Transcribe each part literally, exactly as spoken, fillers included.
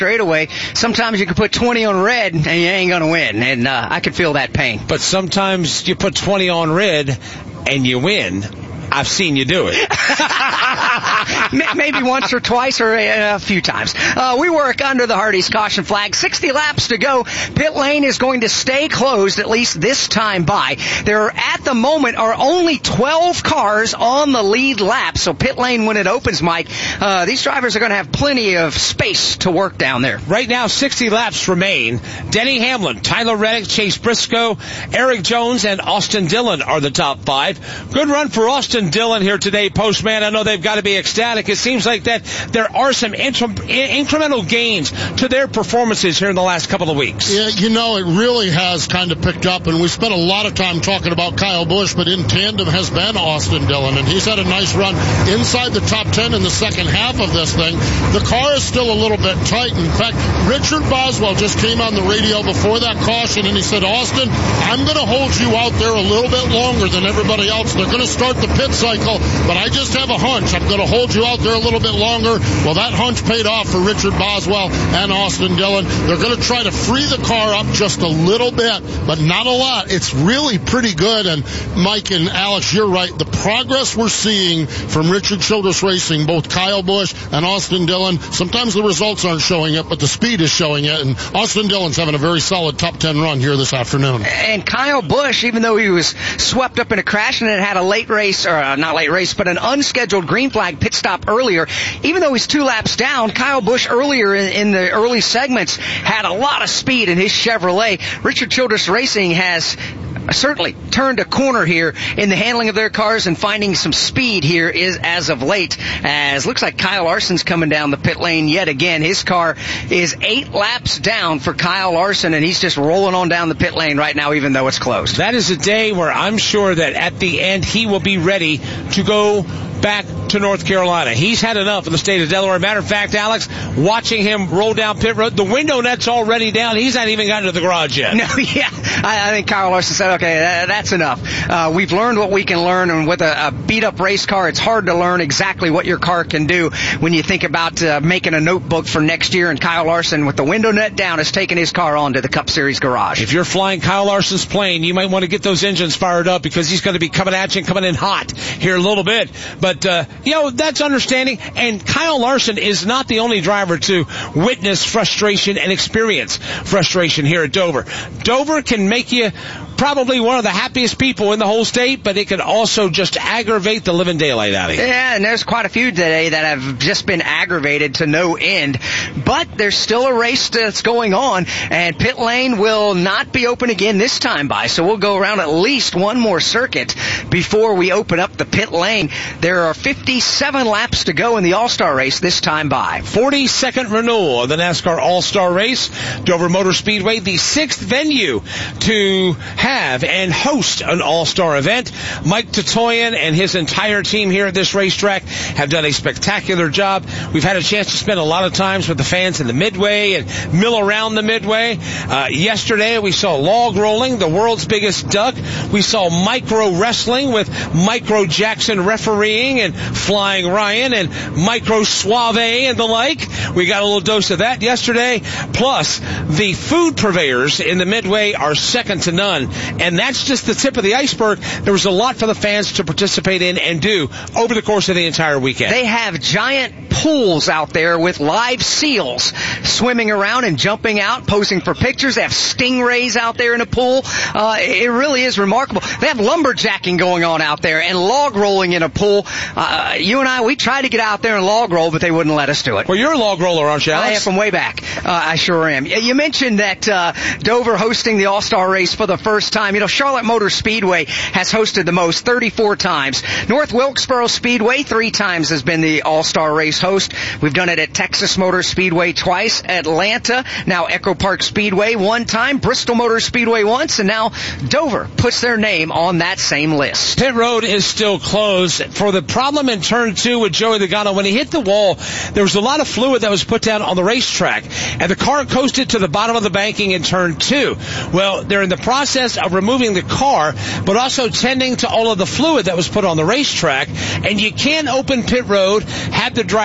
straightaway, sometimes you can put twenty on red and you ain't going to win. And uh, I can feel that pain. But sometimes you put twenty on red and you win. I've seen you do it. Maybe once or twice or a, a few times. Uh, we work under the Hardee's caution flag. sixty laps to go. Pit lane is going to stay closed, at least this time by. There, at the moment, are only twelve cars on the lead lap. So pit lane, when it opens, Mike, uh, these drivers are going to have plenty of space to work down there. Right now, sixty laps remain. Denny Hamlin, Tyler Reddick, Chase Briscoe, Eric Jones, and Austin Dillon are the top five. Good run for Austin Dillon here today, Postman. I know they've got to be ecstatic. It seems like that there are some inter- incremental gains to their performances here in the last couple of weeks. Yeah, you know, it really has kind of picked up, and we spent a lot of time talking about Kyle Busch, but in tandem has been Austin Dillon, and he's had a nice run inside the top ten in the second half of this thing. The car is still a little bit tight. In fact, Richard Boswell just came on the radio before that caution, and he said, Austin, I'm going to hold you out there a little bit longer than everybody else. They're going to start the pit cycle, but I just have a hunch. I'm going to hold you out there a little bit longer. Well, that hunch paid off for Richard Boswell and Austin Dillon. They're going to try to free the car up just a little bit, but not a lot. It's really pretty good. And Mike and Alex, you're right. The progress we're seeing from Richard Childress Racing, both Kyle Busch and Austin Dillon, sometimes the results aren't showing it, but the speed is showing it. And Austin Dillon's having a very solid top ten run here this afternoon. And Kyle Busch, even though he was swept up in a crash and it had a late race, or uh, not late race, but an unscheduled green flag pit stop earlier, even though he's two laps down, Kyle Busch earlier in, in the early segments had a lot of speed in his Chevrolet. Richard Childress Racing has certainly turned a corner here in the handling of their cars and finding some speed here is as of late, as looks like Kyle Larson's coming down the pit lane yet again. His car is eight laps down for Kyle Larson, and he's just rolling on down the pit lane right now, even though it's closed. That is a day where I'm sure that at the end he will be ready to go back to North Carolina. He's had enough in the state of Delaware. Matter of fact, Alex, watching him roll down pit road, the window net's already down. He's not even gotten to the garage yet. No, yeah. I, I think Kyle Larson said, okay, that, that's enough. Uh, we've learned what we can learn, and with a, a beat-up race car, it's hard to learn exactly what your car can do when you think about uh, making a notebook for next year, and Kyle Larson, with the window net down, has taken his car on to the Cup Series garage. If you're flying Kyle Larson's plane, you might want to get those engines fired up because he's going to be coming at you and coming in hot here in a little bit. But, uh, you know, that's understanding. And Kyle Larson is not the only driver to witness frustration and experience frustration here at Dover. Dover can make you probably one of the happiest people in the whole state, but it can also just aggravate the living daylight out of you. Yeah, and there's quite a few today that have just been aggravated to no end. But there's still a race that's going on, and pit lane will not be open again this time by, so we'll go around at least one more circuit before we open up the pit lane. There are fifty-seven laps to go in the All-Star race this time by. forty-second renewal of the NASCAR All-Star race. Dover Motor Speedway, the sixth venue to have and host an All-Star event. Mike Tatoyan and his entire team here at this racetrack have done a spectacular job. We've had a chance to spend a lot of times with the fans in the Midway and mill around the Midway. Uh, yesterday we saw log rolling, the world's biggest duck. We saw micro wrestling with Micro Jackson refereeing and Flying Ryan and Micro Suave and the like. We got a little dose of that yesterday. Plus, the food purveyors in the Midway are second to none. And that's just the tip of the iceberg. There was a lot for the fans to participate in and do over the course of the entire weekend. They have giant pools out there with live seals swimming around and jumping out, posing for pictures. They have stingrays out there in a pool. Uh, it really is remarkable. They have lumberjacking going on out there and log rolling in a pool. Uh, you and I, we tried to get out there and log roll, but they wouldn't let us do it. Well, you're a log roller, aren't you, Alex? I am from way back. Uh, I sure am. You mentioned that uh, Dover hosting the All-Star race for the first time. You know, Charlotte Motor Speedway has hosted the most, thirty-four times. North Wilkesboro Speedway, three times has been the All-Star race host. We've done it at Texas Motor Speedway twice, Atlanta, now Echo Park Speedway one time, Bristol Motor Speedway once, and now Dover puts their name on that same list. Pit road is still closed for the problem in turn two with Joey Logano. When he hit the wall, there was a lot of fluid that was put down on the racetrack, and the car coasted to the bottom of the banking in turn two. Well, they're in the process of removing the car, but also tending to all of the fluid that was put on the racetrack, and you can't open pit road, have the driver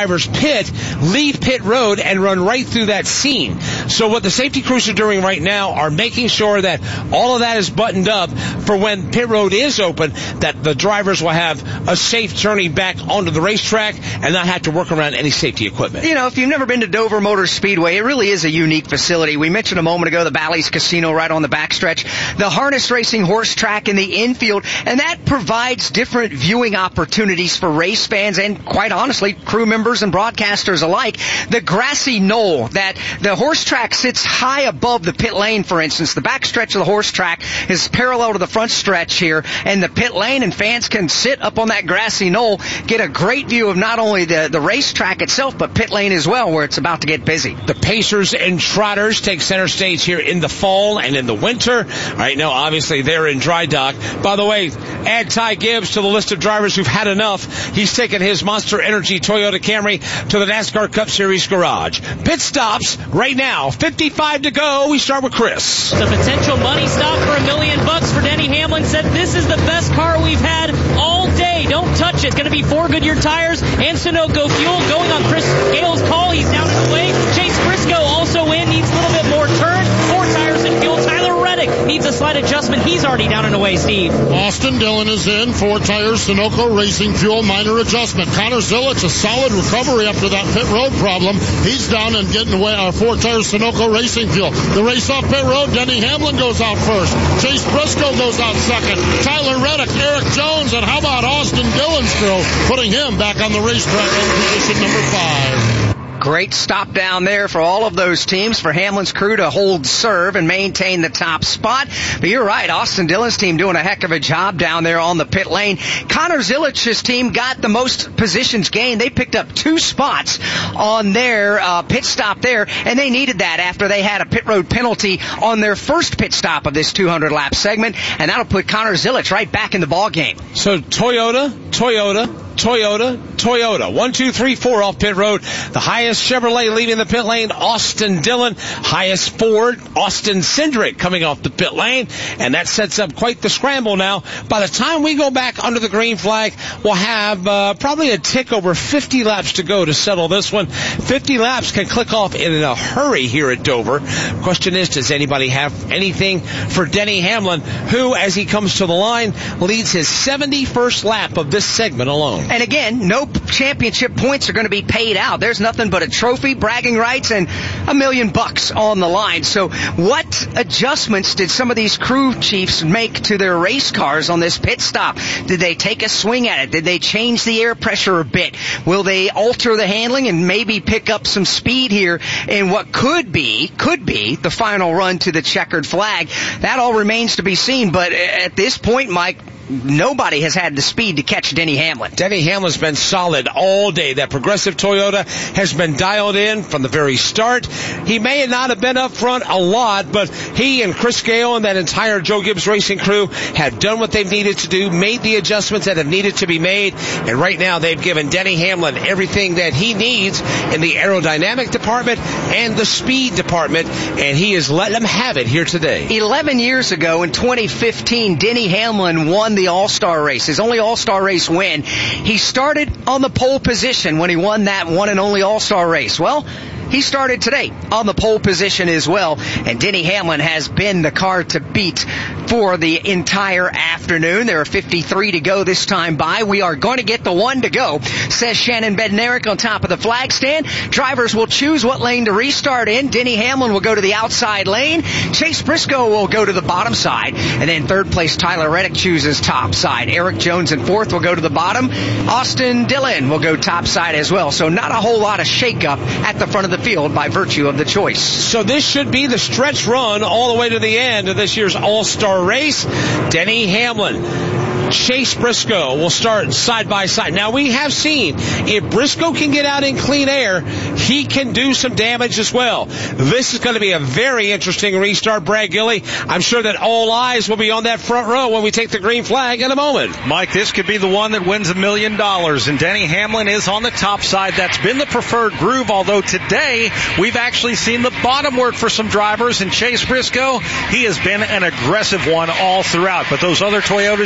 drivers pit, leave pit road, and run right through that scene. So what the safety crews are doing right now are making sure that all of that is buttoned up for when pit road is open, that the drivers will have a safe journey back onto the racetrack and not have to work around any safety equipment. You know, if you've never been to Dover Motor Speedway, it really is a unique facility. We mentioned a moment ago the Bally's Casino right on the backstretch, the harness racing horse track in the infield, and that provides different viewing opportunities for race fans and, quite honestly, crew members and broadcasters alike. The grassy knoll, that the horse track sits high above the pit lane, for instance. The backstretch of the horse track is parallel to the front stretch here, and the pit lane, and fans can sit up on that grassy knoll, get a great view of not only the, the racetrack itself, but pit lane as well, where it's about to get busy. The Pacers and Trotters take center stage here in the fall and in the winter. Right now, obviously, they're in dry dock. By the way, add Ty Gibbs to the list of drivers who've had enough. He's taken his Monster Energy Toyota Camry to the NASCAR Cup Series garage. Pit stops right now. fifty-five to go. We start with Chris. The potential money stop for a million bucks for Denny Hamlin said this is the best car we've had all day. Don't touch it. It's going to be four Goodyear tires and Sunoco fuel. Going on Chris Gale's call. He's down and away. Chase Briscoe also in. Needs a little bit more turn. Four tires and fuel. Tyler Reddick needs a slight adjustment. He's already down and away, Steve. Austin Dillon is in. Four tires, Sunoco Racing Fuel, minor adjustment. Connor Zilic, a solid recovery after that pit road problem. He's down and getting away. Uh, four tires, Sunoco Racing Fuel. The race off pit road, Denny Hamlin goes out first. Chase Briscoe goes out second. Tyler Reddick, Eric Jones, and how about Austin Dillon's crew, putting him back on the racetrack in position number five. Great stop down there for all of those teams, for Hamlin's crew to hold serve and maintain the top spot. But you're right, Austin Dillon's team doing a heck of a job down there on the pit lane. Connor Zilic's team got the most positions gained. They picked up two spots on their uh, pit stop there, and they needed that after they had a pit road penalty on their first pit stop of this two hundred lap segment, and that'll put Connor Zilic right back in the ball game. So Toyota, Toyota, Toyota, Toyota. One, two, three, four off pit road. The highest Chevrolet leaving the pit lane, Austin Dillon. Highest Ford, Austin Cindric coming off the pit lane. And that sets up quite the scramble now. By the time we go back under the green flag, we'll have uh, probably a tick over fifty laps to go to settle this one. fifty laps can click off in a hurry here at Dover. Question is, does anybody have anything for Denny Hamlin, who, as he comes to the line, leads his seventy-first lap of this segment alone? And again, no championship points are going to be paid out. There's nothing but a trophy, bragging rights, and a million bucks on the line. So what adjustments did some of these crew chiefs make to their race cars on this pit stop? Did they take a swing at it? Did they change the air pressure a bit? Will they alter the handling and maybe pick up some speed here in what could be, could be the final run to the checkered flag? That all remains to be seen. But at this point, Mike, nobody has had the speed to catch Denny Hamlin. Denny Hamlin's been solid all day. That Progressive Toyota has been dialed in from the very start. He may not have been up front a lot, but he and Chris Gale and that entire Joe Gibbs Racing crew have done what they've needed to do, made the adjustments that have needed to be made, and right now they've given Denny Hamlin everything that he needs in the aerodynamic department and the speed department, and he is letting them have it here today. Eleven years ago in twenty fifteen, Denny Hamlin won the All-Star race, his only All-Star race win. He started on the pole position when he won that one and only All-Star race. Well, he started today on the pole position as well, and Denny Hamlin has been the car to beat for the entire afternoon. There are fifty-three to go this time by. We are going to get the one to go, says Shannon Bednarik on top of the flag stand. Drivers will choose what lane to restart in. Denny Hamlin will go to the outside lane. Chase Briscoe will go to the bottom side. And then third place, Tyler Reddick chooses top side. Eric Jones in fourth will go to the bottom. Austin Dillon will go top side as well. So not a whole lot of shakeup at the front of the field by virtue of the choice. So this should be the stretch run all the way to the end of this year's All-Star race. Denny Hamlin, Chase Briscoe will start side by side. Now, we have seen if Briscoe can get out in clean air, he can do some damage as well. This is going to be a very interesting restart, Brad Gilly. I'm sure that all eyes will be on that front row when we take the green flag in a moment. Mike, this could be the one that wins a million dollars, and Denny Hamlin is on the top side. That's been the preferred groove, although today we've actually seen the bottom work for some drivers, and Chase Briscoe, he has been an aggressive one all throughout. But those other Toyotas you mentioned,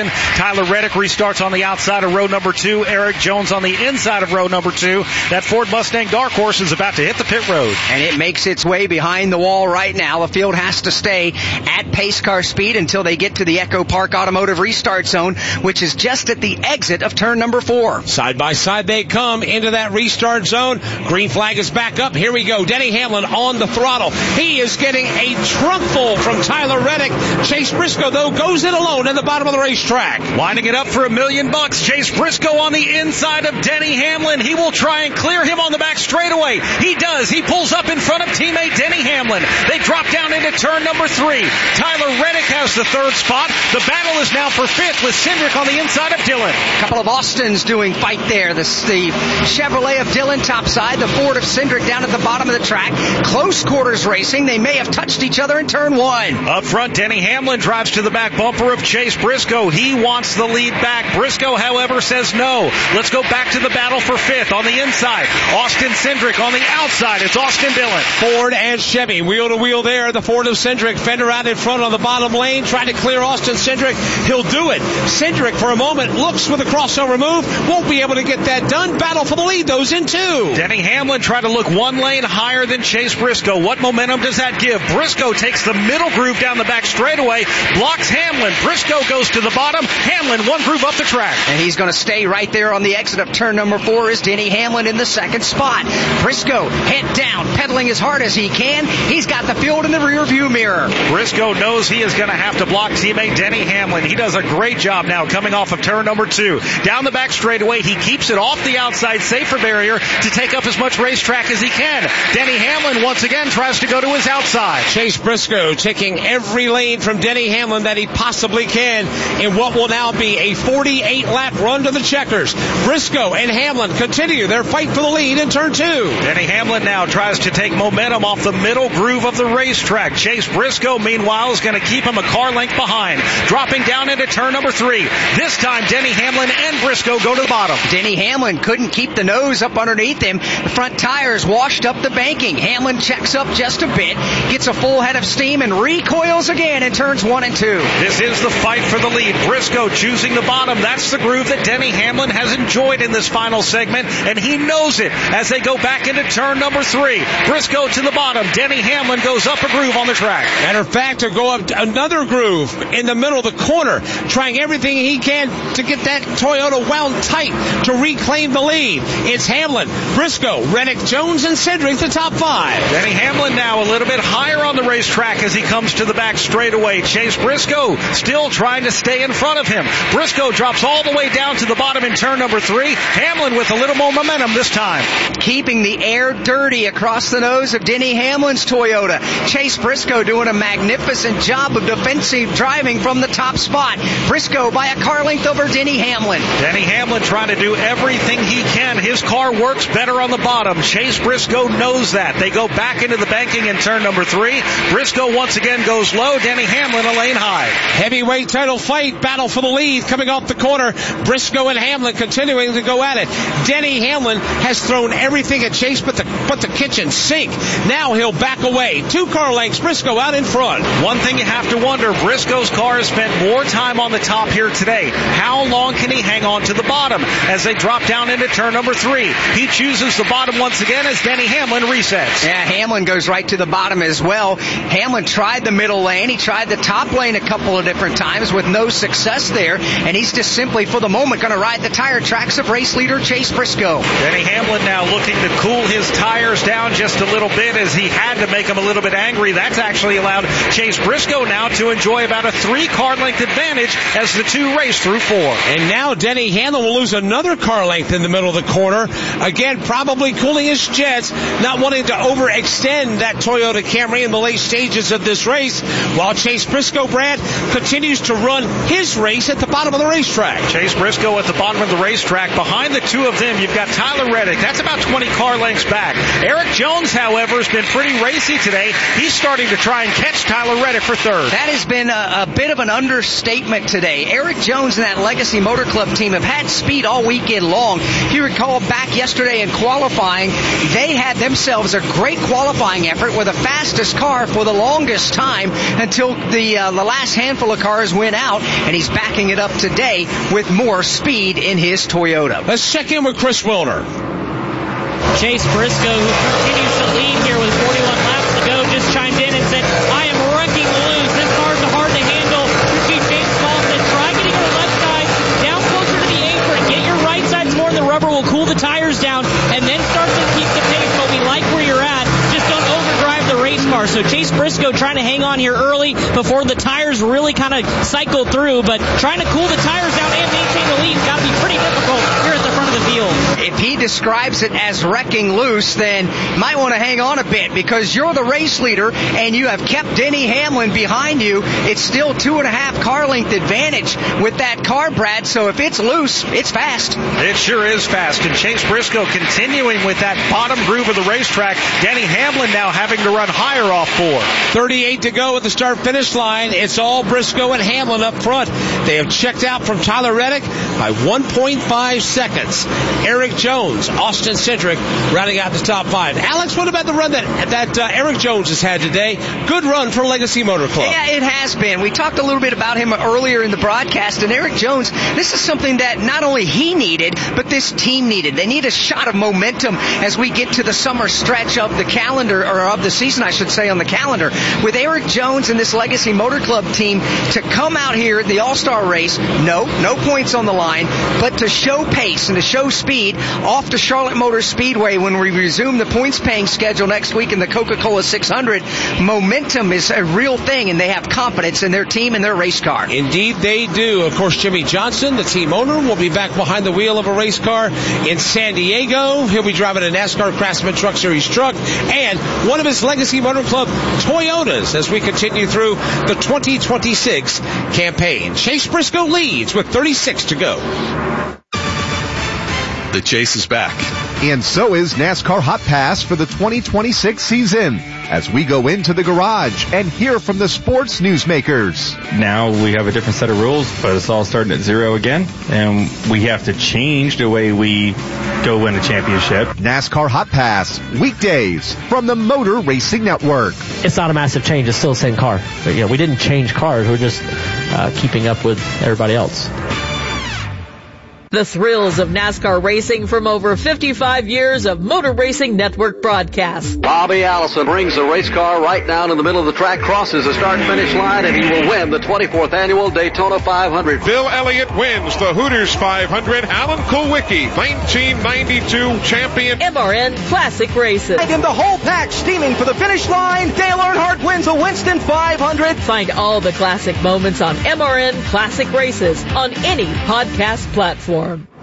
racing. Tyler Reddick restarts on the outside of row number two. Eric Jones on the inside of row number two. That Ford Mustang Dark Horse is about to hit the pit road. And it makes its way behind the wall right now. The field has to stay at pace car speed until they get to the Echo Park Automotive restart zone, which is just at the exit of turn number four. Side by side they come into that restart zone. Green flag is back up. Here we go. Denny Hamlin on the throttle. He is getting a trunk full from Tyler Reddick. Chase Briscoe, though, goes in alone at the bottom of the racetrack. Lining it up for a million bucks. Chase Briscoe on the inside of Denny Hamlin. He will try and clear him on the back straightaway. He does. He pulls up in front of teammate Denny Hamlin. They drop down into turn number three. Tyler Reddick has the third spot. The battle is now for fifth with Cindric on the inside of Dillon. A couple of Austins doing fight there. The, the Chevrolet of Dillon topside, the Ford of Cindric down at the bottom of the track. Close quarters racing. They may have touched each other in turn one. Up front, Denny Hamlin drives to the back bumper of Chase Briscoe. He wants the lead back. Briscoe, however, says no. Let's go back to the battle for fifth on the inside. Austin Cindric on the outside. It's Austin Dillon. Ford and Chevy, wheel to wheel there. The Ford of Cindric, fender out in front on the bottom lane, trying to clear Austin Cindric. He'll do it. Cindric, for a moment, looks with a crossover move. Won't be able to get that done. Battle for the lead, those in two. Denny Hamlin tried to look one lane higher than Chase Briscoe. What momentum does that give? Briscoe takes the middle groove down the back straightaway, blocks Hamlin. Briscoe goes to the bottom. Hamlin one groove up the track. And he's going to stay right there on the exit of turn number four is Denny Hamlin in the second spot. Briscoe head down, pedaling as hard as he can. He's got the field in the rear view mirror. Briscoe knows he is going to have to block teammate Denny Hamlin. He does a great job now coming off of turn number two. Down the back straightaway, he keeps it off the outside safer barrier to take up as much racetrack as he can. Denny Hamlin once again tries to go to his outside. Chase Briscoe taking every lane from Denny Hamlin that he possibly can in what will now be a forty-eight lap run to the checkers. Briscoe and Hamlin continue their fight for the lead in turn two. Denny Hamlin now tries to take momentum off the middle groove of the racetrack. Chase Briscoe, meanwhile, is going to keep him a car length behind. Dropping down into turn number three. This time, Denny Hamlin and Briscoe go to the bottom. Denny Hamlin couldn't keep the nose up underneath him. The front tires washed up the banking. Hamlin checks up just a bit, gets a full head of steam, and recoils again in turns one and two. This is the fight for the lead. Briscoe choosing the bottom. That's the groove that Denny Hamlin has enjoyed in this final segment, and he knows it as they go back into turn number three. Briscoe to the bottom. Denny Hamlin goes up a groove on the track. Matter of fact, to go up another groove in the middle of the corner, trying everything he can to get that Toyota wound tight to reclaim the lead. It's Hamlin, Briscoe, Reddick, Jones, and Cindric, the top five. Denny Hamlin now a little bit higher on the racetrack as he comes to the back straightaway. Chase Briscoe still trying to stay in front of him. Briscoe drops all the way down to the bottom in turn number three. Hamlin with a little more momentum this time. Keeping the air dirty across the nose of Denny Hamlin's Toyota. Chase Briscoe doing a magnificent job of defensive driving from the top spot. Briscoe by a car length over Denny Hamlin. Denny Hamlin trying to do everything he can. His car works better on the bottom. Chase Briscoe knows that. They go back into the banking in turn number three. Briscoe once again goes low. Denny Hamlin a lane high. Heavyweight title fight, battle for the lead coming off the corner. Briscoe and Hamlin continuing to go at it. Denny Hamlin has thrown everything at Chase but the, but the kitchen sink. Now he'll back away. Two car lengths, Briscoe out in front. One thing you have to wonder, Briscoe's car has spent more time on the top here today. How long can he hang on to the bottom as they drop down into turn number three? He chooses the bottom once again as Denny Hamlin resets. Yeah, Hamlin goes right to the bottom as well. Hamlin tried the middle lane. He tried the top lane a couple of different times with no success there, and he's just simply, for the moment, going to ride the tire tracks of race leader Chase Briscoe. Denny Hamlin now looking to cool his tires down just a little bit as he had to make him a little bit angry. That's actually allowed Chase Briscoe now to enjoy about a three car length advantage as the two race through four. And now Denny Hamlin will lose another car length in the middle of the corner. Again, probably cooling his jets, not wanting to overextend that Toyota Camry in the late stages of this race, while Chase Briscoe, Brad, continues to run his race at the bottom of the racetrack. Chase Briscoe at the bottom of the racetrack. Behind the two of them, you've got Tyler Reddick. That's about twenty car lengths back. Eric Jones, however, has been pretty racy today. He's starting to try and catch Tyler Reddick for third. That has been a, a bit of an understatement today. Eric Jones and that Legacy Motor Club team have had speed all weekend long. If you recall back yesterday in qualifying, they had themselves a great qualifying effort with the fastest car for the longest time until the uh, the last handful of cars went out, and he's backing it up today with more speed in his Toyota. Let's check in with Chris Wilner. Chase Briscoe, who continues to lead here with forty-one laps to go, just chimed in and said, I am wrecking loose. This car's hard to handle. Your chief James Small said, try getting your left side down closer to the apron. Get your right sides more, and the rubber will cool the tires down, and then start to keep the pace. But we like where you're at. Just don't overdrive the race car. So Chase Briscoe trying to hang on here early before the tires really kind of cycle through, but trying to cool the tires down and maintain the lead has got to be pretty difficult here at the front of the field. If he describes it as wrecking loose, then you might want to hang on a bit, because you're the race leader and you have kept Denny Hamlin behind you. It's still two and a half car length advantage with that car, Brad. So if it's loose, it's fast. It sure is fast. And Chase Briscoe continuing with that bottom groove of the racetrack. Denny Hamlin now having to run higher off four. thirty-eight to go at the start-finish line. It's all Briscoe and Hamlin up front. They have checked out from Tyler Reddick by one point five seconds. Eric Jones, Austin Cindric rounding out the top five. Alex, what about the run that that uh, Eric Jones has had today? Good run for Legacy Motor Club. Yeah, it has been. We talked a little bit about him earlier in the broadcast, and Eric Jones, this is something that not only he needed, but this team needed. They need a shot of momentum as we get to the summer stretch of the calendar, or of the season, I should say, on the calendar. With Eric Jones and this Legacy Motor Club team to come out here at the All-Star race, no, no points on the line, but to show pace and to show speed off to Charlotte Motor Speedway when we resume the points-paying schedule next week in the Coca-Cola six hundred. Momentum is a real thing, and they have confidence in their team and their race car. Indeed, they do. Of course, Jimmy Johnson, the team owner, will be back behind the wheel of a race car in San Diego. He'll be driving a NASCAR Craftsman Truck Series truck and one of his Legacy Motor Club Toyotas as we continue through the twenty twenty-six campaign. Chase Briscoe leads with thirty-six to go. The chase is back. And so is NASCAR Hot Pass for the twenty twenty-six season, as we go into the garage and hear from the sports newsmakers. Now we have a different set of rules, but it's all starting at zero again, and we have to change the way we go win a championship. NASCAR Hot Pass, weekdays from the Motor Racing Network. It's not a massive change. It's still the same car. But, yeah, we didn't change cars. We're just uh, keeping up with everybody else. The thrills of NASCAR racing from over fifty-five years of Motor Racing Network broadcasts. Bobby Allison brings the race car right down in the middle of the track, crosses the start-finish line, and he will win the twenty-fourth annual Daytona five hundred. Bill Elliott wins the Hooters five hundred. Alan Kulwicki, nineteen ninety-two champion. M R N Classic Races. And the whole pack steaming for the finish line. Dale Earnhardt wins the Winston five hundred. Find all the classic moments on M R N Classic Races on any podcast platform.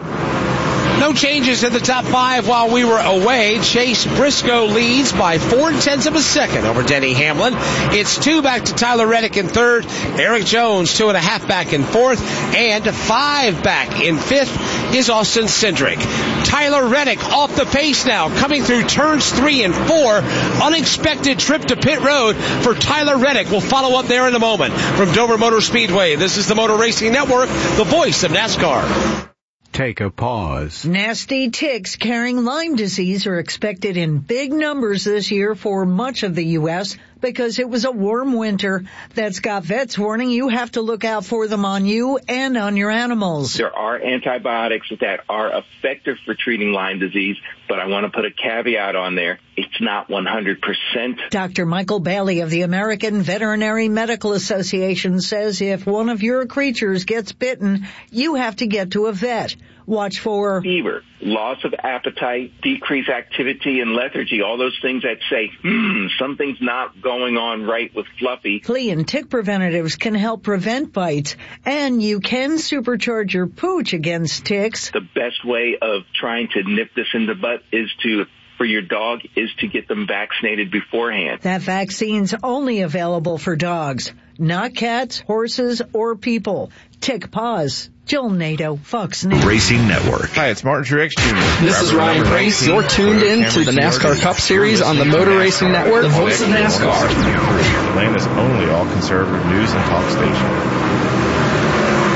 No changes in the top five while we were away. Chase Briscoe leads by four tenths of a second over Denny Hamlin. It's two back to Tyler Reddick in third. Eric Jones two and a half back in fourth. And five back in fifth is Austin Cindric. Tyler Reddick off the pace now, coming through turns three and four. Unexpected trip to pit road for Tyler Reddick. We'll follow up there in a moment. From Dover Motor Speedway, this is the Motor Racing Network, the voice of NASCAR. Take a pause. Nasty ticks carrying Lyme disease are expected in big numbers this year for much of the U S because it was a warm winter. That's got vets warning you have to look out for them on you and on your animals. There are antibiotics that are effective for treating Lyme disease, but I want to put a caveat on there. It's not one hundred percent. Doctor Michael Bailey of the American Veterinary Medical Association says if one of your creatures gets bitten, you have to get to a vet. Watch for fever, loss of appetite, decreased activity, and lethargy, all those things that say, hmm, something's not going on right with Fluffy. Flea and tick preventatives can help prevent bites, and you can supercharge your pooch against ticks. The best way of trying to nip this in the butt is to for your dog is to get them vaccinated beforehand. That vaccine's only available for dogs, not cats, horses, or people. Tick Paws. Joel Nato, Fox News. Racing Network. Hi, it's Martin Truex Junior This is Ryan Preece. You're tuned in to the NASCAR Cup Series on the Motor Racing Network, the voice of NASCAR. Atlanta's only all-conservative news and talk station. Back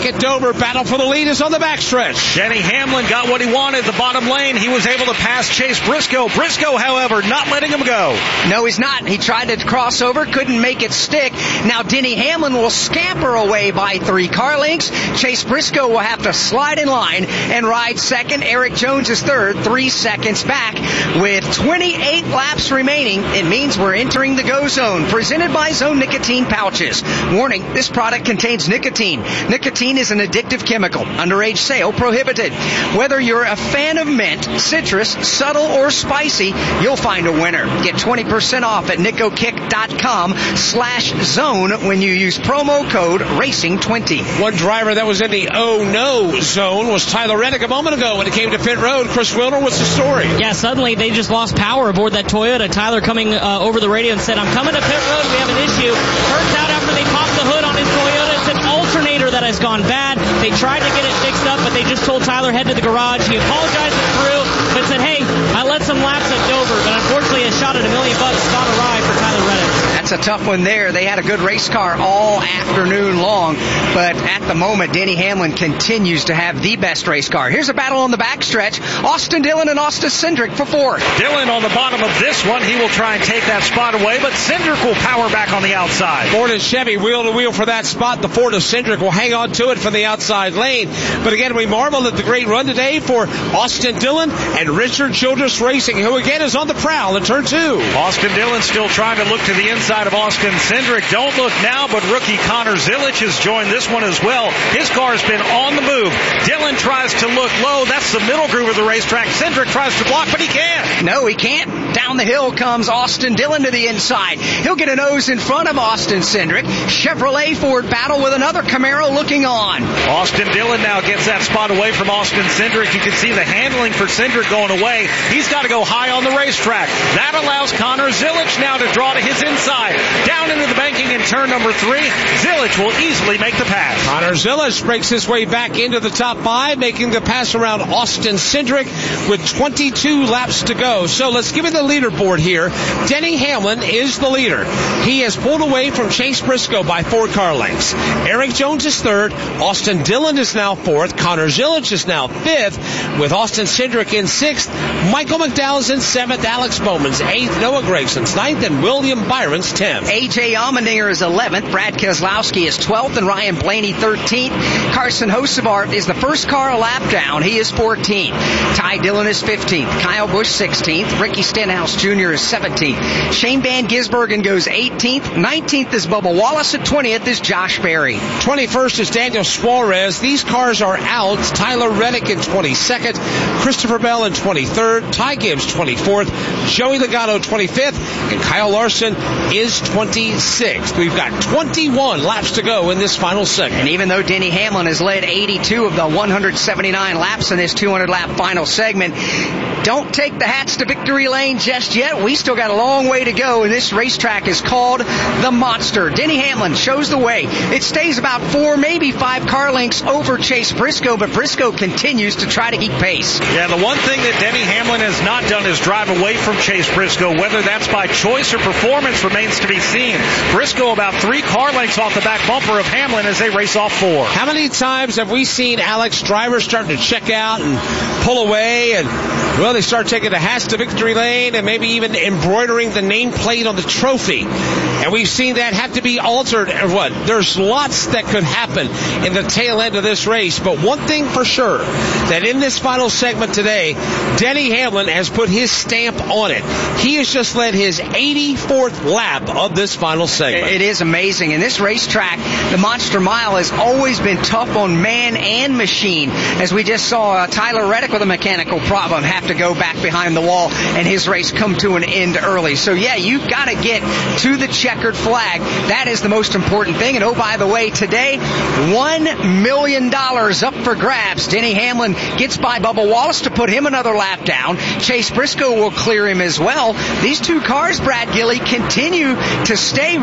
at Dover. Battle for the lead is on the backstretch. Denny Hamlin got what he wanted, the bottom lane. He was able to pass Chase Briscoe. Briscoe, however, not letting him go. No, he's not. He tried to cross over, couldn't make it stick. Now Denny Hamlin will scamper away by three car lengths. Chase Briscoe will have to slide in line and ride second. Eric Jones is third, three seconds back. With twenty-eight laps remaining, it means we're entering the go zone. Presented by Zone Nicotine Pouches. Warning, this product contains nicotine. Nicotine is an addictive chemical. Underage sale prohibited. Whether you're a fan of mint, citrus, subtle, or spicy, you'll find a winner. Get twenty percent off at nicokick.com slash zone when you use promo code racing twenty. One driver that was in the oh no zone was Tyler Reddick a moment ago when it came to pit road. Chris Wilner, what's the story? Yeah, suddenly they just lost power aboard that Toyota. Tyler coming uh, over the radio and said, I'm coming to pit road, we have an issue. Turns out after they popped the hood on his Toyota, it's an alternator that has gone bad. They tried to get it fixed up, but they just told Tyler, head to the garage. He apologized to the crew, but said, hey, I led some laps at Dover, but unfortunately a shot at a million bucks not arrived for Tyler Reddick. That's a tough one there. They had a good race car all afternoon long, but at the moment, Denny Hamlin continues to have the best race car. Here's a battle on the backstretch. Austin Dillon and Austin Cindric for fourth. Dillon on the bottom of this one. He will try and take that spot away, but Cindric will power back on the outside. Ford and Chevy wheel to wheel for that spot. The Ford of Cindric will hang on to it from the outside lane. But again, we marvel at the great run today for Austin Dillon and Richard Childress Racing, who again is on the prowl in turn two. Austin Dillon still trying to look to the inside of Austin Cindric. Don't look now, but rookie Connor Zilich has joined this one as well. His car has been on the move. Dillon tries to look low. That's the middle groove of the racetrack. Cindric tries to block, but he can't. No, he can't. Down the hill comes Austin Dillon to the inside. He'll get a nose in front of Austin Cindric. Chevrolet Ford battle with another Camaro looking on. Austin Dillon now gets that spot away from Austin Cindric. You can see the handling for Cindric going away. He's got to go high on the racetrack. That allows Connor Zilich now to draw to his inside. Down into the banking in turn number three. Zilich will easily make the pass. Connor Zilich breaks his way back into the top five, making the pass around Austin Cindric with twenty-two laps to go. So let's give it the leaderboard here. Denny Hamlin is the leader. He has pulled away from Chase Briscoe by four car lengths. Eric Jones is third. Austin Dillon is now fourth. Connor Zilich is now fifth, with Austin Cindric in sixth. Michael McDowell's in seventh. Alex Bowman's eighth. Noah Gragson's ninth, and William Byron's tenth. A J Allmendinger is eleventh. Brad Keselowski is twelfth, and Ryan Blaney thirteenth. Carson Hocevar is the first car a lap down. He is fourteenth. Ty Dillon is fifteenth. Kyle Busch sixteenth. Ricky Stenhouse Junior is seventeenth. Shane Van Gisbergen goes eighteenth. nineteenth is Bubba Wallace. At twentieth is Josh Berry. twenty-first is Daniel Suarez. These cars are out. Tyler Reddick in twenty-second. Christopher Bell in twenty-third. Ty Gibbs twenty-fourth. Joey Logano twenty-fifth. And Kyle Larson is twenty-sixth. We've got twenty-one laps to go in this final segment. And even though Denny Hamlin has led eighty-two of the one hundred seventy-nine laps in this two hundred lap final segment, don't take the hats to victory lane just yet. We still got a long way to go, and this racetrack is called the Monster. Denny Hamlin shows the way. It stays about four, maybe five car lengths over Chase Briscoe, but Briscoe continues to try to keep pace. Yeah, the one thing that Denny Hamlin has not done is drive away from Chase Briscoe. Whether that's by choice or performance remains to be seen. Briscoe about three car lengths off the back bumper of Hamlin as they race off four. How many times have we seen Alex drivers starting to check out and pull away, and well, they start taking the hats to victory lane and maybe even embroidering the nameplate on the trophy. And we've seen that have to be altered. Or what? There's lots that could happen in the tail end of this race. But one thing for sure, that in this final segment today, Denny Hamlin has put his stamp on it. He has just led his eighty-fourth lap of this final segment. It is amazing. In this racetrack, the Monster Mile has always been tough on man and machine. As we just saw uh, Tyler Reddick with a mechanical problem have to go back behind the wall and his race come to an end early. So yeah, you've got to get to the checkered flag. That is the most important thing. And oh, by the way, today, one million dollars up for grabs. Denny Hamlin gets by Bubba Wallace to put him another lap down. Chase Briscoe will clear him as well. These two cars, Brad Gilley, continue to stay rather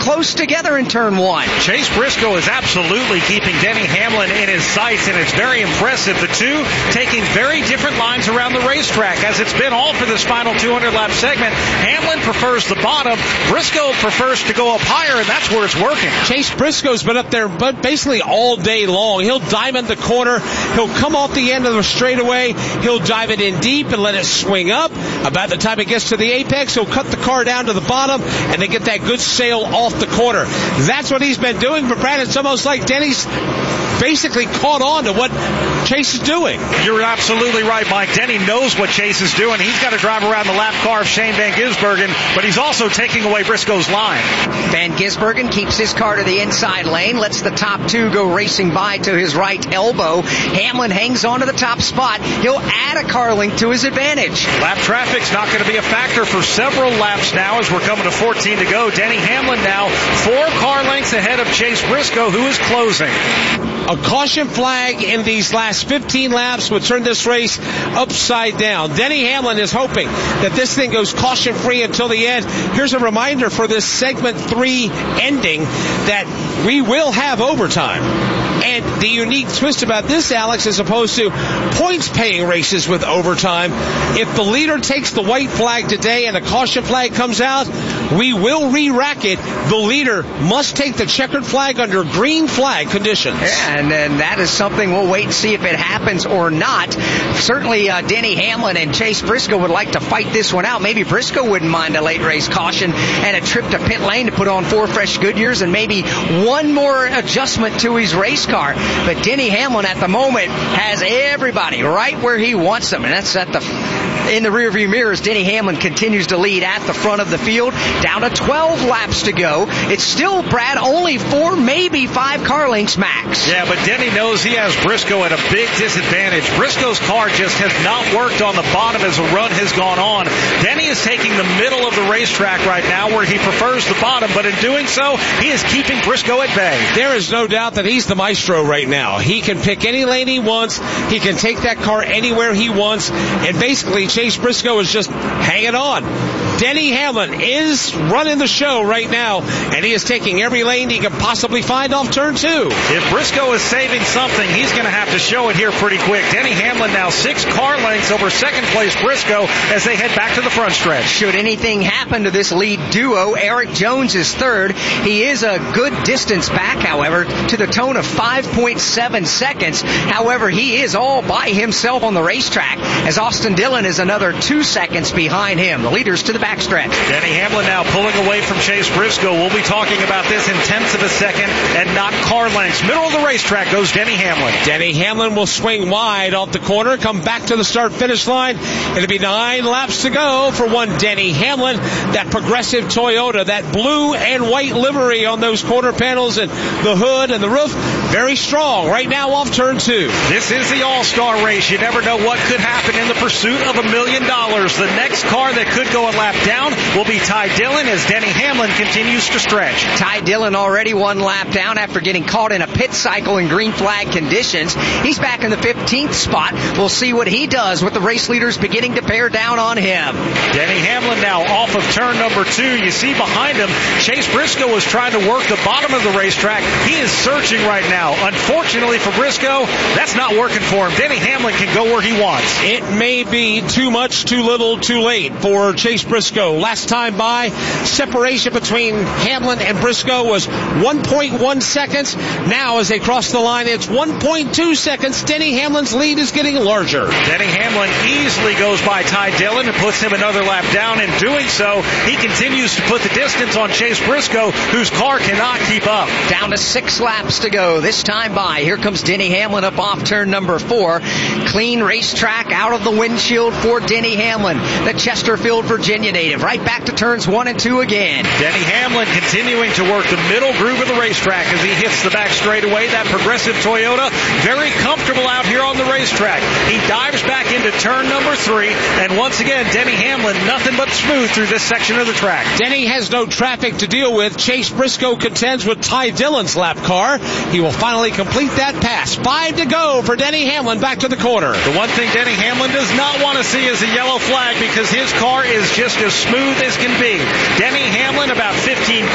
close together in turn one. Chase Briscoe is absolutely keeping Denny Hamlin in his sights, and it's very impressive. The two taking very different lines around the racetrack, as it's been all for this final two hundred lap segment. Hamlin prefers the bottom. Briscoe prefers to go up higher, and that's where it's working. Chase Briscoe's been up there but basically all day long. He'll diamond the corner. He'll come off the end of the straightaway. He'll drive it in deep and let it swing up. About the time it gets to the apex, he'll cut the car down to the bottom, and they get that good sail off the corner. That's what he's been doing. But Brad, it's almost like Denny's basically caught on to what Chase is doing. You're absolutely right, Mike. Denny knows what Chase is doing. He's got to drive around the lap car of Shane Van Gisbergen, but he's also taking away Briscoe's line. Van Gisbergen keeps his car to the inside lane, lets the top two go racing by to his right elbow. Hamlin hangs on to the top spot. He'll add a car length to his advantage. Lap traffic's not going to be a factor for several laps now as we're coming to fourteen to go. Denny Hamlin now four car lengths ahead of Chase Briscoe, who is closing. A caution flag in these last fifteen laps would turn this race upside down. Denny Hamlin is hoping that this thing goes caution-free until the end. Here's a reminder for this segment three ending that we will have overtime. And the unique twist about this, Alex, as opposed to points-paying races with overtime, if the leader takes the white flag today and a caution flag comes out, we will re-rack it. The leader must take the checkered flag under green flag conditions. Yeah, and then that is something we'll wait and see if it happens or not. Certainly, uh, Denny Hamlin and Chase Briscoe would like to fight this one out. Maybe Briscoe wouldn't mind a late race caution and a trip to pit lane to put on four fresh Goodyears and maybe one more adjustment to his race car. But Denny Hamlin at the moment has everybody right where he wants them, and that's at the in the rearview mirror as Denny Hamlin continues to lead at the front of the field. Down to twelve laps to go. It's still, Brad, only four, maybe five car lengths max. Yeah, but Denny knows he has Briscoe at a big disadvantage. Briscoe's car just has not worked on the bottom as a run has gone on. Denny is taking the middle of the racetrack right now where he prefers the bottom, but in doing so, he is keeping Briscoe at bay. There is no doubt that he's the maestro right now. He can pick any lane he wants. He can take that car anywhere he wants, and basically Chase Briscoe is just hanging on. Denny Hamlin is running the show right now, and he is taking every lane he can possibly find off turn two. If Briscoe is saving something, he's going to have to show it here pretty quick. Denny Hamlin now six car lengths over second place Briscoe as they head back to the front stretch. Should anything happen to this lead duo, Eric Jones is third. He is a good distance back, however, to the tone of five point seven seconds. However, he is all by himself on the racetrack as Austin Dillon is another two seconds behind him. The leaders to the backstretch. Denny Hamlin now pulling away from Chase Briscoe. We'll be talking about this in tenths of a second and not car lengths. Middle of the racetrack goes Denny Hamlin. Denny Hamlin will swing wide off the corner, come back to the start-finish line. It'll be nine laps to go for one Denny Hamlin. That progressive Toyota, that blue and white livery on those quarter panels and the hood and the roof, very strong right now off turn two. This is the All-Star race. You never know what could happen in the pursuit of a million dollars. The next car that could go a lap down will be Ty Dillon as Denny Hamlin continues to stretch. Ty Dillon already one lap down after getting caught in a pit cycle in green flag conditions. He's back in the fifteenth spot. We'll see what he does with the race leaders beginning to bear down on him. Denny Hamlin now off of turn number two. You see behind him, Chase Briscoe is trying to work the bottom of the racetrack. He is searching right now. Unfortunately for Briscoe, that's not working for him. Denny Hamlin can go where he wants. It may be too much, too little, too late for Chase Briscoe. Last time by, separation between Hamlin and Briscoe was one point one seconds. Now as they cross the line, it's one point two seconds. Denny Hamlin's lead is getting larger. Denny Hamlin easily goes by Ty Dillon and puts him another lap down. In doing so, he continues to put the distance on Chase Briscoe, whose car cannot keep up. Down to six laps to go. This time by, here comes Denny Hamlin up off turn number four. Clean racetrack out of the windshield for Denny Hamlin, the Chesterfield, Virginia native. Right back to turns one and two again. Denny Hamlin continuing to work the middle groove of the racetrack as he hits the back straightaway. That progressive Toyota, very comfortable out here on the racetrack. He dives back into turn number three, and once again, Denny Hamlin, nothing but smooth through this section of the track. Denny has no traffic to deal with. Chase Briscoe contends with Ty Dillon's lap car. He will finally complete that pass. Five to go for Denny Hamlin back to the corner. The one thing Denny Hamlin does not want to see is a yellow flag because his car is just as smooth as can be. Denny Hamlin about fifteen car lengths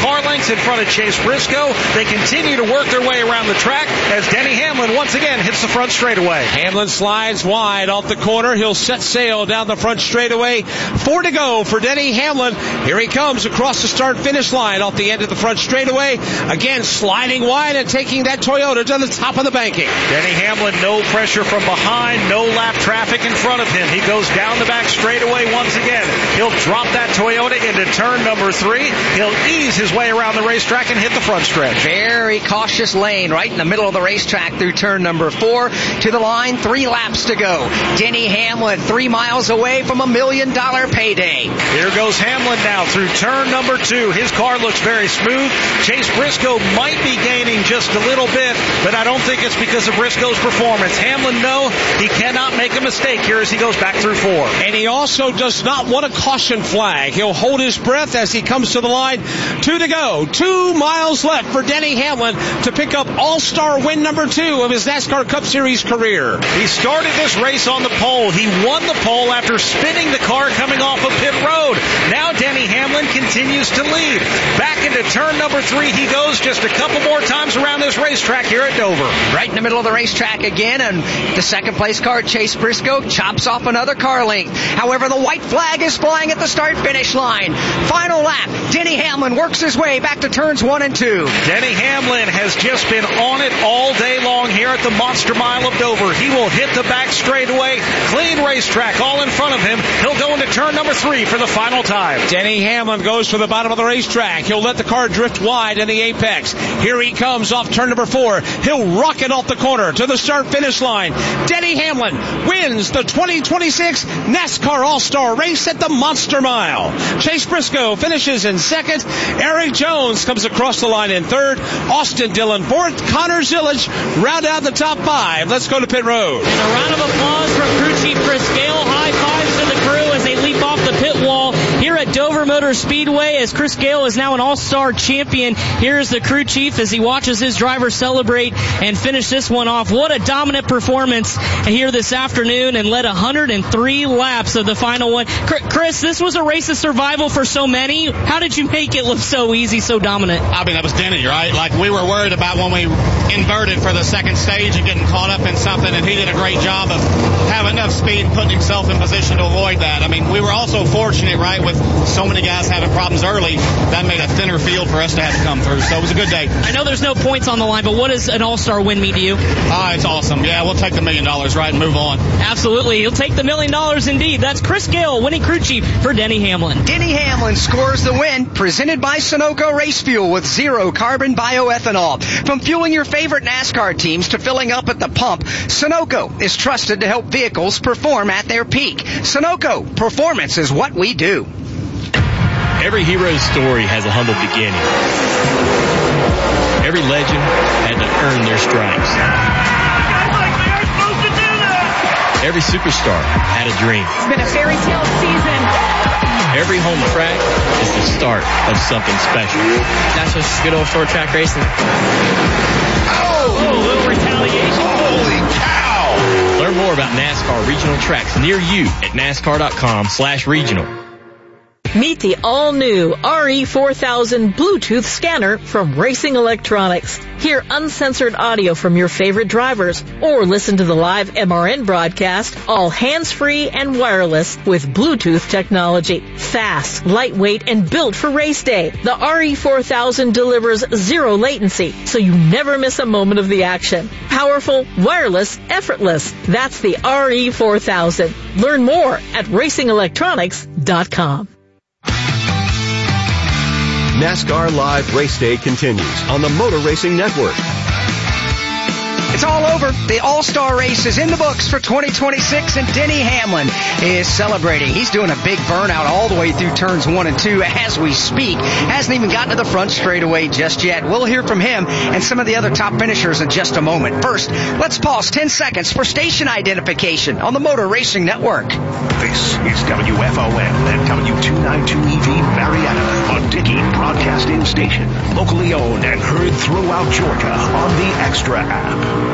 points in front of Chase Briscoe. They continue to work their way around the track as Denny Hamlin once again hits the front straightaway. Hamlin slides wide off the corner. He'll set sail down the front straightaway. Four to go for Denny Hamlin. Here he comes across the start-finish line off the end of the front straightaway. Again, sliding wide and taking that Toyota to the top of the banking. Denny Hamlin, no pressure from behind, no lap traffic in front of him. He goes down the back straightaway once again. He'll drop that Toyota into turn number three. He'll ease his way around the racetrack and hit the front stretch. Very cautious lane right in the middle of the racetrack through turn number four. To the line, three laps to go. Denny Hamlin, three miles away from a million dollar payday. Here goes Hamlin now through turn number two. His car looks very smooth. Chase Briscoe might be gaining just a little bit, but I don't think it's because of Briscoe's performance. Hamlin, no, he cannot make a mistake here as he goes back through four. And he also does not want a caution flag. He'll hold his breath as he comes to the line. Two to go. Two miles left for Denny Hamlin to pick up All-Star win number two of his NASCAR Cup Series career. He started this race on the pole. He won the pole after spinning the car coming off of pit road. Now Denny Hamlin continues to lead. Back into turn number three he goes, just a couple more times around this racetrack here at Dover. Right in the middle of the racetrack again, and the second place car, Chase Briscoe, chops off another car length. However, the white flag is flying at the start-finish line. Final lap, Denny Hamlin works his way back to turns one and two. Denny Hamlin has just been on it all day long here at the Monster Mile of Dover. He will hit the back straightaway, clean racetrack all in front of him. He'll go into turn number three for the final time. Denny Hamlin goes for the bottom of the racetrack. He'll let the car drift wide in the apex. Here he comes off turn number four. He'll rocket off the corner to the start-finish line. Denny Hamlin wins the twenty twenty-six NASCAR All-Star race at the Monster Mile. Chase Briscoe finishes in second. Eric Jones comes across the line in third. Austin Dillon fourth. Connor Zillage round out the top five. Let's go to pit road. And a round of applause from crew chief Chris Gale. High fives to the crew as they leap off the pit wall here at Dover Motor Speedway as Chris Gale is now an all-star champion. Here's the crew chief as he watches his driver celebrate and finish this one off. What a dominant performance here this afternoon and led one hundred three laps of the final one. Chris, this was a race of survival for so many. How did you make it look so easy, so dominant? I mean, that was Denny, right? Like, we were worried about when we inverted for the second stage and getting caught up in something, and he did a great job of having enough speed and putting himself in position to avoid that. I mean, we were also fortunate, right, with so many guys having problems early. That made a thinner field for us to have to come through, so it was a good day. I know there's no points on the line, but what does an all-star win mean to you? Ah, it's awesome. Yeah, we'll take the million dollars, right, and move on. Absolutely. He'll take the million dollars indeed. That's Chris Gale, winning crew chief for Denny Hamlin. Denny Hamlin scores the win, presented by Sunoco Race Fuel with zero carbon bioethanol. From fueling your favorite NASCAR teams to filling up at the pump, Sunoco is trusted to help vehicles perform at their peak. Sunoco, performance is what we do. Every hero's story has a humble beginning. Every legend had to earn their stripes. Every superstar had a dream. It's been a fairy tale season. Every home track is the start of something special. That's just good old short track racing. Oh! Oh, a little retaliation. Holy cow! Learn more about NASCAR regional tracks near you at NASCAR.com slash regional. Meet the all-new R E four thousand Bluetooth scanner from Racing Electronics. Hear uncensored audio from your favorite drivers or listen to the live M R N broadcast, all hands-free and wireless with Bluetooth technology. Fast, lightweight, and built for race day, the R E four thousand delivers zero latency, so you never miss a moment of the action. Powerful, wireless, effortless. That's the R E four thousand. Learn more at racing electronics dot com. NASCAR Live Race Day continues on the Motor Racing Network. It's all over. The All-Star race is in the books for twenty twenty-six, and Denny Hamlin is celebrating. He's doing a big burnout all the way through turns one and two as we speak. Hasn't even gotten to the front straightaway just yet. We'll hear from him and some of the other top finishers in just a moment. First, let's pause ten seconds for station identification on the Motor Racing Network. This is W F O N and W two ninety-two E V Marietta, a Dickey Broadcasting station, locally owned and heard throughout Georgia on the Extra app.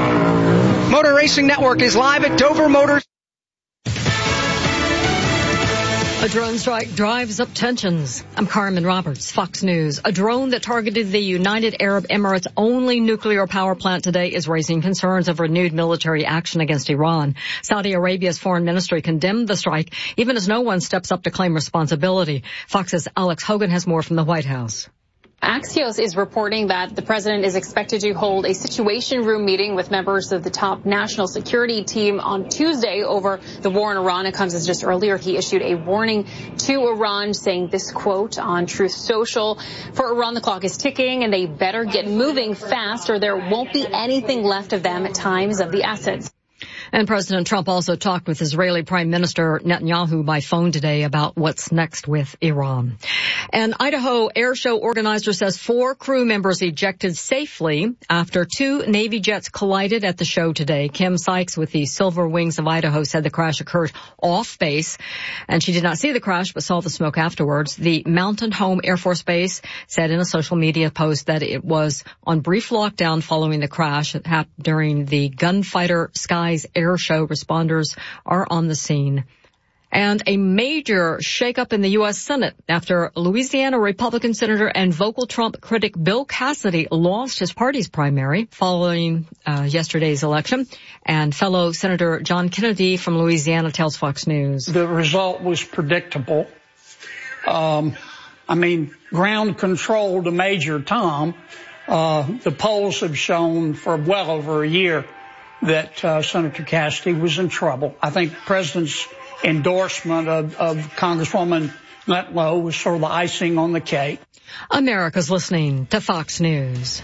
Motor Racing Network is live at Dover Motors. A drone strike drives up tensions. I'm Carmen Roberts, Fox News. A drone that targeted the United Arab Emirates' only nuclear power plant today is raising concerns of renewed military action against Iran. Saudi Arabia's foreign ministry condemned the strike, even as no one steps up to claim responsibility. Fox's Alex Hogan has more from the White House. Axios is reporting that the president is expected to hold a situation room meeting with members of the top national security team on Tuesday over the war in Iran. It comes as just earlier he issued a warning to Iran, saying this quote on Truth Social: "For Iran, the clock is ticking and they better get moving fast or there won't be anything left of them at times of the assets." And President Trump also talked with Israeli Prime Minister Netanyahu by phone today about what's next with Iran. An Idaho air show organizer says four crew members ejected safely after two Navy jets collided at the show today. Kim Sykes with the Silver Wings of Idaho said the crash occurred off base, and she did not see the crash but saw the smoke afterwards. The Mountain Home Air Force Base said in a social media post that it was on brief lockdown following the crash. It happened during the Gunfighter Skies air show. Responders are on the scene. And a major shakeup in the U S Senate after Louisiana Republican Senator and vocal Trump critic Bill Cassidy lost his party's primary following uh, yesterday's election. And fellow Senator John Kennedy from Louisiana tells Fox News. The result was predictable. Um, I mean, ground control to Major Tom. Uh, the polls have shown for well over a year that uh, Senator Cassidy was in trouble. I think the president's endorsement of, of Congresswoman Letlow was sort of the icing on the cake. America's listening to Fox News.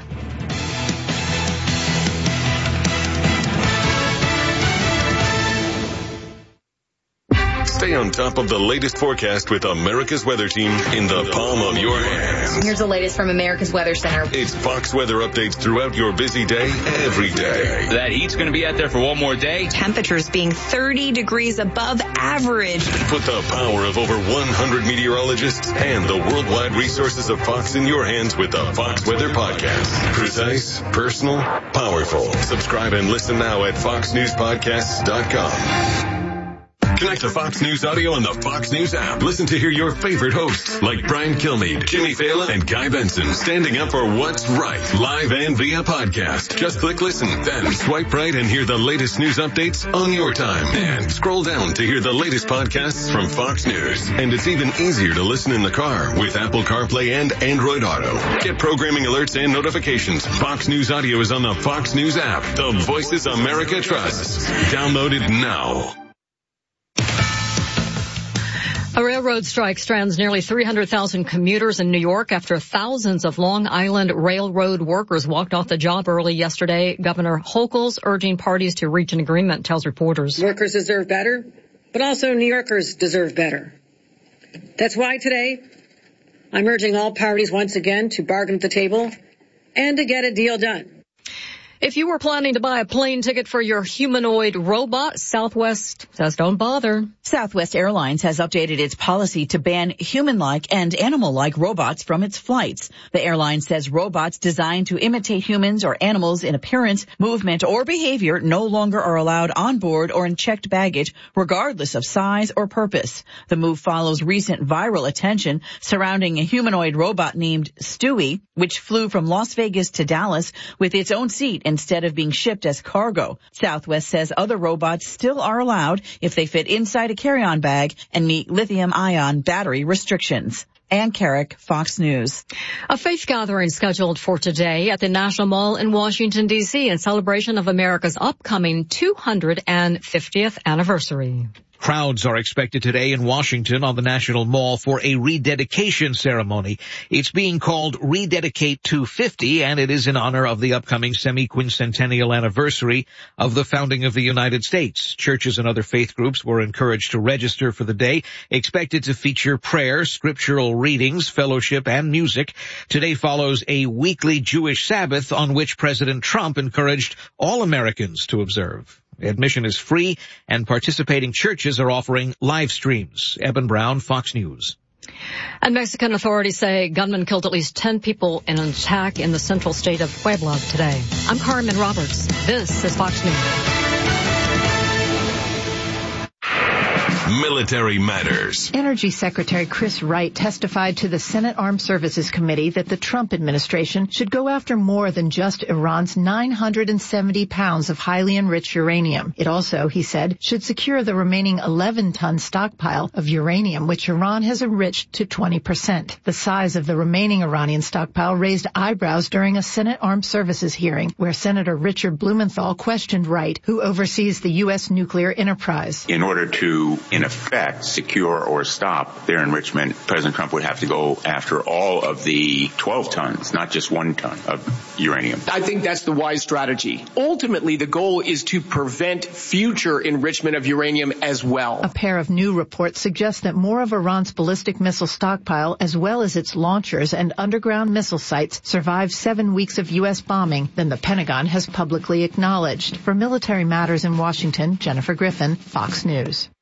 Stay on top of the latest forecast with America's Weather Team in the palm of your hands. Here's the latest from America's Weather Center. It's Fox weather updates throughout your busy day, every day. That heat's going to be out there for one more day. Temperatures being thirty degrees above average. Put the power of over one hundred meteorologists and the worldwide resources of Fox in your hands with the Fox Weather Podcast. Precise, personal, powerful. Subscribe and listen now at fox news podcasts dot com. Connect to Fox News Audio on the Fox News app. Listen to hear your favorite hosts like Brian Kilmeade, Jimmy Fallon, and Guy Benson standing up for what's right, live and via podcast. Just click listen, then swipe right and hear the latest news updates on your time. And scroll down to hear the latest podcasts from Fox News. And it's even easier to listen in the car with Apple CarPlay and Android Auto. Get programming alerts and notifications. Fox News Audio is on the Fox News app. The voices America trusts. Download it now. A railroad strike strands nearly three hundred thousand commuters in New York after thousands of Long Island Railroad workers walked off the job early yesterday. Governor Hochul's urging parties to reach an agreement, tells reporters. Workers deserve better, but also New Yorkers deserve better. That's why today I'm urging all parties once again to bargain at the table and to get a deal done. If you were planning to buy a plane ticket for your humanoid robot, Southwest says don't bother. Southwest Airlines has updated its policy to ban human-like and animal-like robots from its flights. The airline says robots designed to imitate humans or animals in appearance, movement, or behavior no longer are allowed on board or in checked baggage, regardless of size or purpose. The move follows recent viral attention surrounding a humanoid robot named Stewie, which flew from Las Vegas to Dallas with its own seat instead of being shipped as cargo. Southwest says other robots still are allowed if they fit inside a carry-on bag and meet lithium-ion battery restrictions. Ann Carrick, Fox News. A faith gathering scheduled for today at the National Mall in Washington, D C in celebration of America's upcoming two hundred fiftieth anniversary. Crowds are expected today in Washington on the National Mall for a rededication ceremony. It's being called Rededicate two fifty, and it is in honor of the upcoming semi-quincentennial anniversary of the founding of the United States. Churches and other faith groups were encouraged to register for the day, expected to feature prayer, scriptural readings, fellowship, and music. Today follows a weekly Jewish Sabbath on which President Trump encouraged all Americans to observe. Admission is free, and participating churches are offering live streams. Eben Brown, Fox News. And Mexican authorities say gunmen killed at least ten people in an attack in the central state of Puebla today. I'm Carmen Roberts. This is Fox News. Military Matters. Energy Secretary Chris Wright testified to the Senate Armed Services Committee that the Trump administration should go after more than just Iran's nine hundred seventy pounds of highly enriched uranium. It also, he said, should secure the remaining eleven ton stockpile of uranium, which Iran has enriched to twenty percent. The size of the remaining Iranian stockpile raised eyebrows during a Senate Armed Services hearing, where Senator Richard Blumenthal questioned Wright, who oversees the U S nuclear enterprise. In order to, in effect, secure or stop their enrichment, President Trump would have to go after all of the twelve tons, not just one ton of uranium. I think that's the wise strategy. Ultimately, the goal is to prevent future enrichment of uranium as well. A pair of new reports suggest that more of Iran's ballistic missile stockpile, as well as its launchers and underground missile sites, survived seven weeks of U S bombing than the Pentagon has publicly acknowledged. For Military Matters in Washington, Jennifer Griffin, Fox News.